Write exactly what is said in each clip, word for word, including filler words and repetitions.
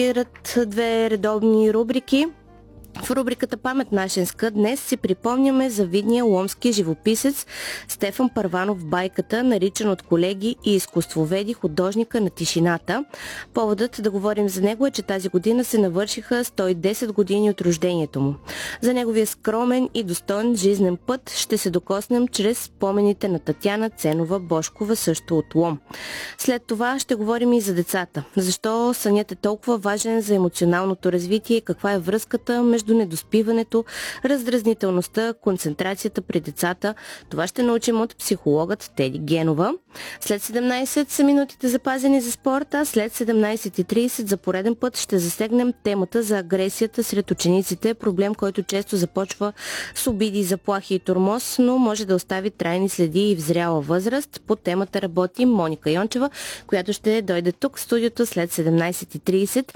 Две редовни рубрики. В рубриката Памет нашенска днес си припомняме за видния ломски живописец Стефан Първанов Байката, наричан от колеги и изкуствоведи художника на тишината. Поводът да говорим за него е, че тази година се навършиха сто и десет години от рождението му. За неговия скромен и достоен жизнен път ще се докоснем чрез спомените на Татяна Ценова Божкова, също от Лом. След това ще говорим и за децата. Защо сънят е толкова важен за емоционалното развитие и каква е връзката между между недоспиването, раздразнителността, концентрацията при децата. Това ще научим от психологът Теди Генова. След седемнайсет са минутите запазени за спорта, след седемнайсет и трийсет за пореден път ще засегнем темата за агресията сред учениците, проблем, който често започва с обиди, заплахи и тормоз, но може да остави трайни следи и в зряла възраст. По темата работи Моника Йончева, която ще дойде тук в студиото след седемнайсет и трийсет.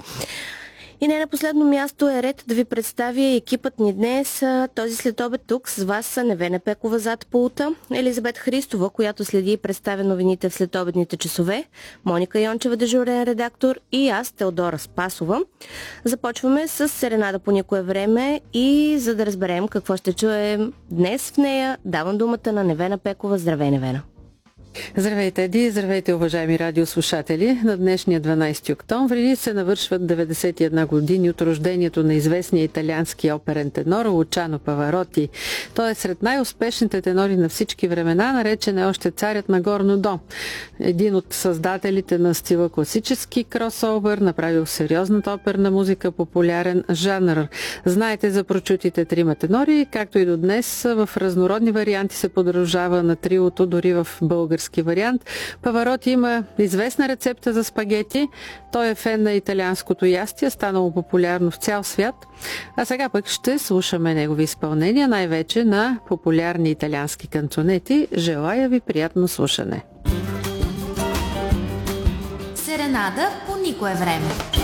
И не на последно място е ред да ви представя екипът ни днес. Този следобед тук с вас са Невена Пекова зад пулта, Елизабет Христова, която следи и представя новините в следобедните часове, Моника Йончева, дежурен редактор, и аз, Теодора Спасова. Започваме с Серенада по никое време и за да разберем какво ще чуем днес в нея, давам думата на Невена Пекова. Здравей, Невена! Здравейте, Еди! Здравейте, уважаеми радиослушатели! На днешния дванайсети октомври се навършват деветдесет и една години от рождението на известния италиански оперен тенор Лучано Павароти. Той е сред най-успешните тенори на всички времена, наречен е още царят на горно до. Един от създателите на стила класически кросовър, направил сериозната оперна музика популярен жанр. Знаете за прочутите трима тенори, както и до днес в разнородни варианти се подражава на триото, дори в български вариант. Павароти има известна рецепта за спагети. Той е фен на италианското ястие, станало популярно в цял свят. А сега пък ще слушаме негови изпълнения, най-вече на популярни италиански канцонети. Желая ви приятно слушане! Серенада по никое време.